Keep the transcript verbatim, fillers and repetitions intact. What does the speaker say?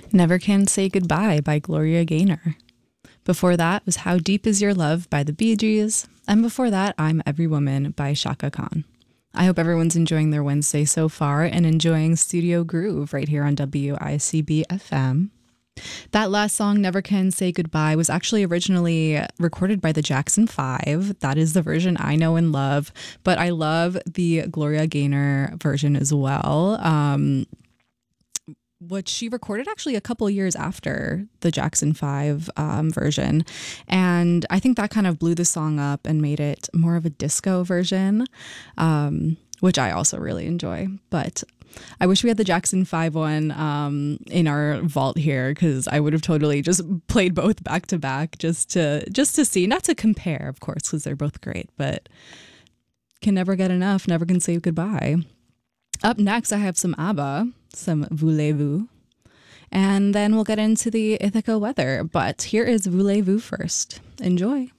Never Can Say Goodbye by Gloria Gaynor. Before that was How Deep Is Your Love by the Bee Gees. And before that, I'm Every Woman by Shaka Khan. I hope everyone's enjoying their Wednesday so far and enjoying Studio Groove right here on W I C B F M. That last song, Never Can Say Goodbye, was actually originally recorded by the Jackson Five. That is the version I know and love, but I love the Gloria Gaynor version as well. Um, what she recorded actually a couple years after the Jackson Five um, version. And I think that kind of blew the song up and made it more of a disco version, um, which I also really enjoy. But I wish we had the Jackson five one um, in our vault here, because I would have totally just played both back to back just to just to see, not to compare, of course, because they're both great, but can never get enough, never can say goodbye. Up next, I have some ABBA, some Voulez-Vous, and then we'll get into the Ithaca weather. But here is Voulez-Vous first. Enjoy.